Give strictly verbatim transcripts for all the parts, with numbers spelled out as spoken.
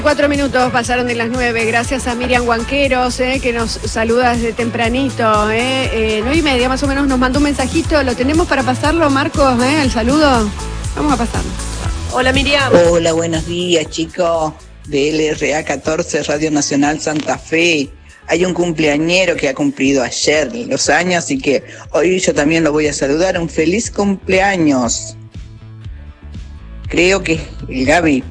Cuatro minutos pasaron de las nueve, gracias a Miriam Guanqueros, eh, que nos saluda desde tempranito, eh, eh, nueve y media más o menos nos mandó un mensajito, ¿lo tenemos para pasarlo, Marcos, eh, el saludo? Vamos a pasarlo. Hola Miriam. Hola, buenos días chicos de L R A catorce Radio Nacional Santa Fe. Hay un cumpleañero que ha cumplido ayer los años y que hoy yo también lo voy a saludar. Un feliz cumpleaños. Creo que el Gaby.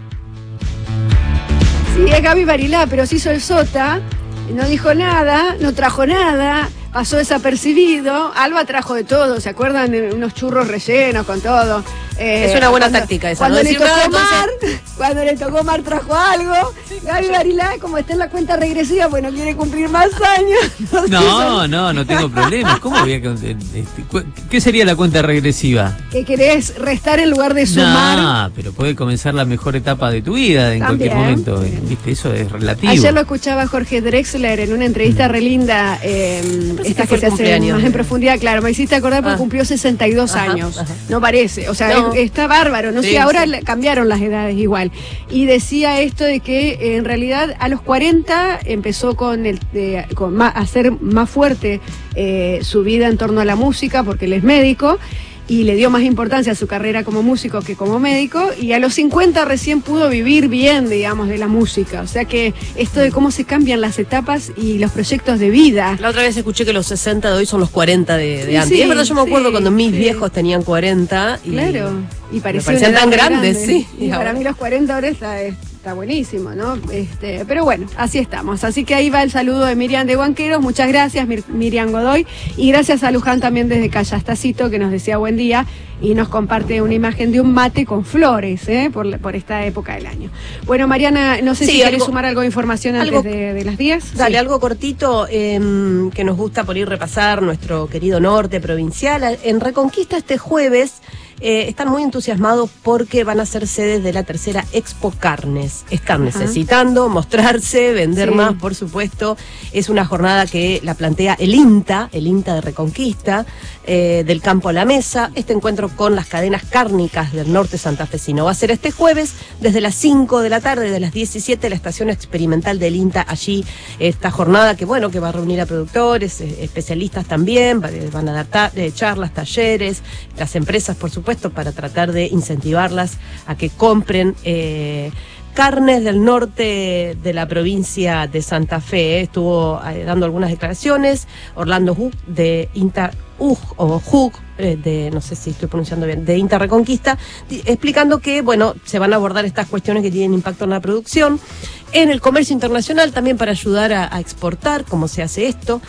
Sí, es Gaby Barilá, pero se hizo el sota, no dijo nada, no trajo nada, pasó desapercibido. Alba trajo de todo, ¿se acuerdan? Unos churros rellenos con todo. Eh, es una buena cuando, táctica esa. Cuando, no le decir tocó nada, Mar, entonces... cuando le tocó Mar trajo algo. Gaby Barilá, como está en la cuenta regresiva, pues no quiere cumplir más años. No, no, no tengo problemas. ¿Cómo voy a este, ¿Qué sería la cuenta regresiva? Que querés restar en lugar de sumar. No, pero puede comenzar la mejor etapa de tu vida en También, cualquier momento. sí. ¿Viste? Eso es relativo. Ayer lo escuchaba Jorge Drexler en una entrevista re linda, eh, esta que, que se hace más en profundidad, claro, me hiciste acordar porque ah. cumplió sesenta y dos ajá, años, ajá. No parece, o sea, no. es, está bárbaro, no sí, sé, ahora sí. cambiaron las edades igual, y decía esto de que eh, en realidad a los cuarenta empezó con el eh, con más, a hacer más fuerte eh, su vida en torno a la música, porque él es médico, y le dio más importancia a su carrera como músico que como médico, y a los cincuenta recién pudo vivir bien, digamos, de la música. O sea que esto de cómo se cambian las etapas y los proyectos de vida. La otra vez escuché que los sesenta de hoy son los cuarenta de, de antes. Sí, es verdad, yo me acuerdo sí, cuando mis sí. viejos tenían cuarenta. Y claro, y parecían tan grandes, grande. sí. Y para mí los cuarenta ahora está... Está buenísimo, ¿no? Este, pero bueno, así estamos. Así que ahí va el saludo de Miriam de Guanqueros. Muchas gracias, Mir Miriam Godoy. Y gracias a Luján también desde Callastacito, que nos decía buen día y nos comparte una imagen de un mate con flores, ¿eh? Por, por esta época del año. Bueno, Mariana, no sé sí, si querés sumar algo de información antes algo, de, de las diez. Dale, sí. algo cortito eh, que nos gusta por ir repasar nuestro querido norte provincial. En Reconquista este jueves... Eh, están muy entusiasmados porque van a ser sedes de la tercera Expo Carnes. Están Ajá. necesitando mostrarse, vender sí. más, por supuesto. Es una jornada que la plantea el INTA, el INTA de Reconquista, eh, del campo a la mesa. Este encuentro con las cadenas cárnicas del norte santafesino va a ser este jueves desde las cinco de la tarde, de las diecisiete, la estación experimental del INTA. Allí esta jornada que bueno que va a reunir a productores, eh, especialistas también, van a dar ta eh, charlas, talleres, las empresas, por supuesto, para tratar de incentivarlas a que compren eh, carnes del norte de la provincia de Santa Fe. Eh. Estuvo eh, dando algunas declaraciones Orlando Hug de Inta Ug o Hug eh, de no sé si estoy pronunciando bien, de Inta Reconquista, explicando que bueno se van a abordar estas cuestiones que tienen impacto en la producción, en el comercio internacional, también para ayudar a, a exportar, cómo se hace esto.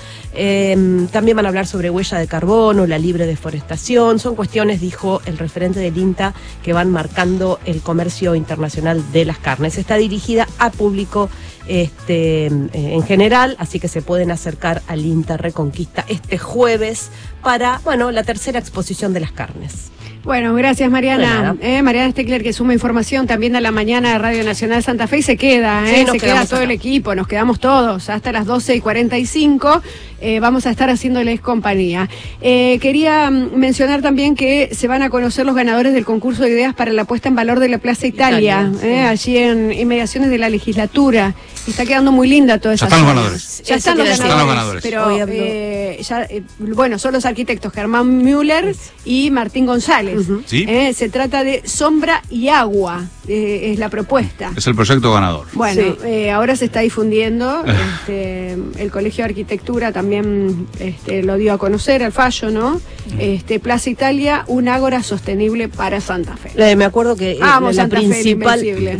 Eh, también van a hablar sobre huella de carbono, la libre deforestación. Son cuestiones, dijo el referente del INTA, que van marcando el comercio internacional de las carnes. Está dirigida a público este, eh, en general, así que se pueden acercar al INTA Reconquista este jueves para, bueno, la tercera exposición de las carnes. Bueno, gracias Mariana. Eh, Mariana Steckler, que suma información también a la mañana de Radio Nacional Santa Fe, y se queda, eh, sí, se queda todo acá. El equipo, nos quedamos todos hasta las doce y cuarenta y cinco. Eh, vamos a estar haciéndoles compañía. Eh, quería mencionar también que se van a conocer los ganadores del concurso de ideas para la puesta en valor de la Plaza Italia, Italia eh, sí. allí en inmediaciones de la legislatura. Está quedando muy linda toda esa Ya están los ganadores. Ya están los ganadores, están los ganadores. Pero eh, ya, eh, bueno, son los arquitectos Germán Müller y Martín González. Uh-huh. ¿Sí? eh, se trata de Sombra y Agua, eh, es la propuesta. Es el proyecto ganador. Bueno, sí. eh, ahora se está difundiendo. este, el Colegio de Arquitectura también este, lo dio a conocer, el fallo, ¿no? Este, Plaza Italia, un ágora sostenible para Santa Fe. Eh, me acuerdo que eh, Vamos, la Santa principal... Fe,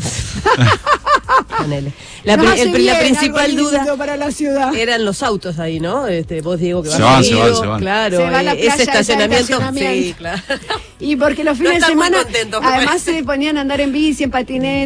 La, no pri el, bien, la principal duda para la ciudad. Eran los autos ahí, ¿no? Este, vos Diego que se vas van, seguido, se van, se van. Claro, se va a la playa, ese estacionamiento, estacionamiento. Sí, claro. Y porque los fines no de semana contentos, además se ponían a andar en bici, en patinete.